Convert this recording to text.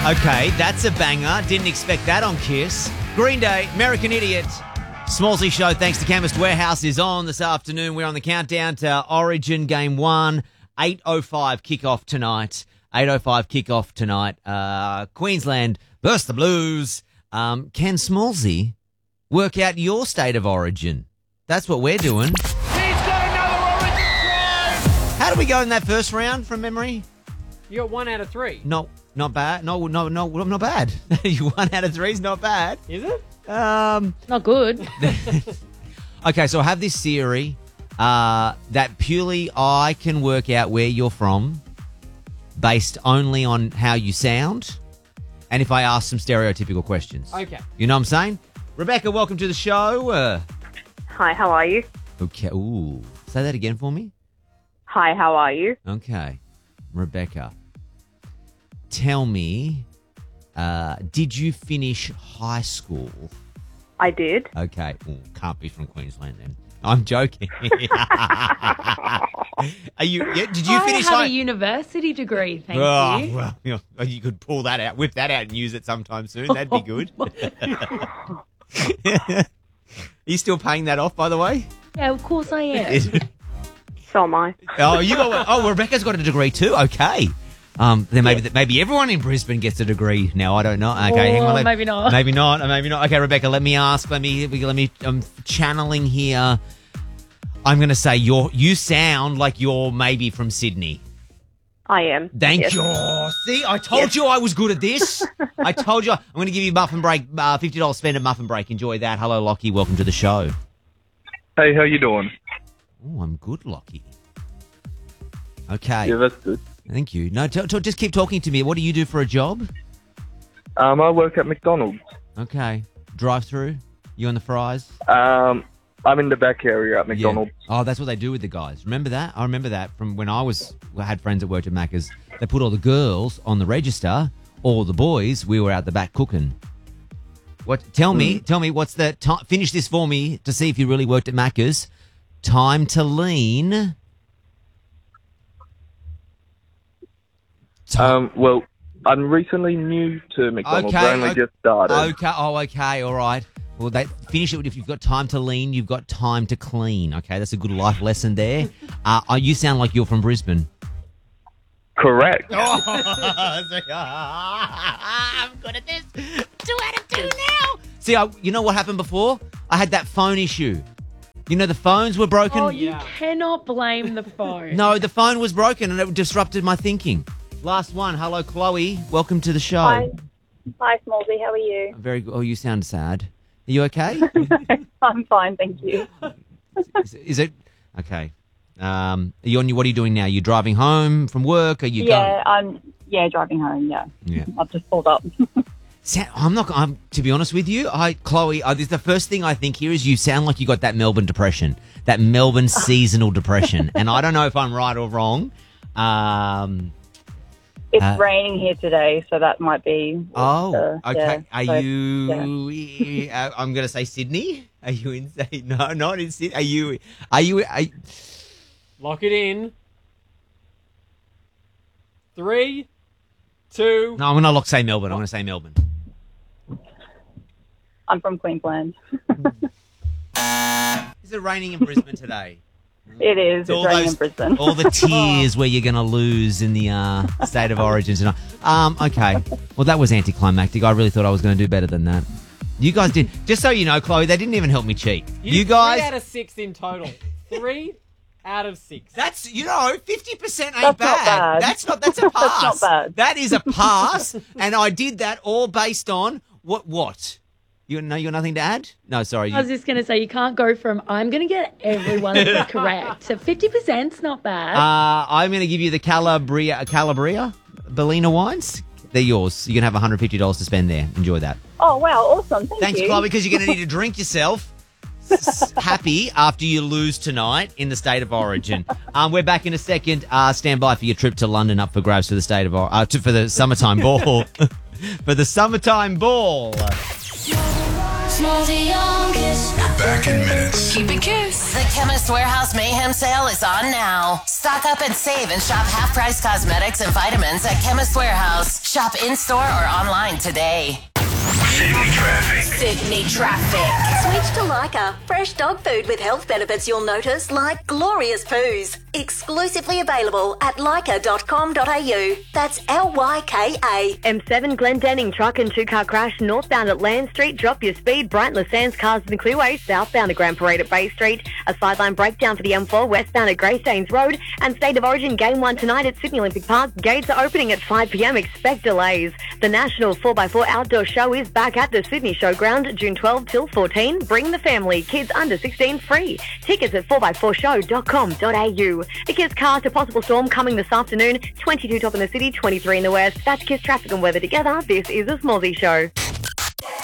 Okay, that's a banger. Didn't expect that on Kiss. Green Day, American Idiot. Smallsy Show, thanks to Chemist Warehouse, is on this afternoon. We're on the countdown to Origin Game 1. 8:05 kickoff tonight. 8:05 kickoff tonight. Queensland versus the Blues. Can Smallsy work out your state of origin? That's what we're doing. He's got another Origin try! How did we go in that first round from memory? You got 1 out of 3. No, not bad. No, not bad. You 1 out of 3 is not bad. Is it? Not good. Okay, so I have this theory that purely I can work out where you're from based only on how you sound and if I ask some stereotypical questions. Okay. You know what I'm saying? Rebecca, welcome to the show. Hi, how are you? Okay. Ooh. Say that again for me. Hi, how are you? Okay. Rebecca, tell me, did you finish high school? I did. Okay. Ooh, can't be from Queensland then. I'm joking. Are you? Yeah, did you finish I have a university degree, thank you. Well, you could pull that out, whip that out and use it sometime soon. That'd be good. Are you still paying that off, by the way? Yeah, of course I am. So am I. Oh, you got one. Oh, Rebecca's got a degree too. Okay. Then maybe everyone in Brisbane gets a degree now. I don't know. Okay, hang on. Maybe not. Maybe not. Okay, Rebecca, let me ask. Let me. I'm channeling here. I'm going to say you sound like you're maybe from Sydney. I am. Thank Yes. you. See, I told you I was good at this. I told you. I'm going to give you Muffin Break, $50 spend at Muffin Break. Enjoy that. Hello, Lockie. Welcome to the show. Hey, how you doing? Oh, I'm good, Lockie. Okay. Yeah, that's good. Thank you. No, just keep talking to me. What do you do for a job? I work at McDonald's. Okay. Drive-through? You on the fries? I'm in the back area at McDonald's. Yeah. Oh, that's what they do with the guys. Remember that? I remember that from when I had friends that worked at Macca's. They put all the girls on the register, all the boys, we were out the back cooking. Tell me, what's the time? Finish this for me to see if you really worked at Macca's. Time to lean. Well, I'm recently new to McDonald's. I only just started. Okay. Oh, okay. All right. Well, finish it. If you've got time to lean, you've got time to clean. Okay, that's a good life lesson there. You sound like you're from Brisbane. Correct. I'm good at this. 2 out of 2 now. See, you know what happened before? I had that phone issue. You know, the phones were broken. Oh, you cannot blame the phone. No, the phone was broken and it disrupted my thinking. Last one. Hello, Chloe. Welcome to the show. Hi, Smallsy. How are you? Very good. Oh, you sound sad. Are you okay? I'm fine, thank you. Is it? Okay. What are you doing now? You driving home from work? Are you going? I'm driving home, yeah. I've just pulled up. To be honest with you, Chloe, the first thing I think here is you sound like you got that Melbourne depression, that Melbourne seasonal depression. And I don't know if I'm right or wrong. It's raining here today, so that might be. Okay. Yeah, Are you? I'm going to say Sydney. Are you in? No, not in Sydney. Are you? Lock it in. 3, 2. No, I'm going to say Melbourne. I'm going to say Melbourne. I'm from Queensland. Is it raining in Brisbane today? It is. It's raining in Brisbane. All the tears where you're going to lose in the state of origin tonight. Okay. Well, that was anticlimactic. I really thought I was going to do better than that. You guys did. Just so you know, Chloe, they didn't even help me cheat. You guys. 3 out of 6 in total. 3 out of 6. That's, 50% ain't That's bad. not bad. That's a pass. That's not bad. That is a pass. And I did that all based on what? You got nothing to add? No, sorry. I was just going to say, you can't go from, I'm going to get everyone correct. So 50%'s not bad. I'm going to give you the Calabria Bellina wines. They're yours. You're going to have $150 to spend there. Enjoy that. Oh, wow. Awesome. Thanks, you. Chloe, because you're going to need to drink yourself happy after you lose tonight in the state of origin. We're back in a second. Stand by for your trip to London up for grabs for the state of for the summertime ball. For the summertime ball. Smallsy on Kiss. Back in minutes. Keep it Kiss. The Chemist Warehouse Mayhem Sale is on now. Stock up and save and shop half-price cosmetics and vitamins at Chemist Warehouse. Shop in-store or online today. Sydney traffic. Sydney traffic. Switch to Lyca. Fresh dog food with health benefits you'll notice, like glorious poos. Exclusively available at lyca.com.au. That's LYKA. M7 Glendenning truck and two-car crash northbound at Land Street. Drop your speed. Bryant LaSands cars in the clearway. Southbound at Grand Parade at Bay Street. A sideline breakdown for the M4 westbound at Greystanes Road. And State of Origin Game 1 tonight at Sydney Olympic Park. Gates are opening at 5 p.m. Expect delays. The National 4x4 Outdoor Show is back at the Sydney Showground, June 12 till 14. Bring the family. Kids under 16 free. Tickets at 4x4show.com.au. The Kiss cast a possible storm coming this afternoon. 22 top in the city, 23 in the west. That's Kiss traffic and weather together. This is a Smallsy Show.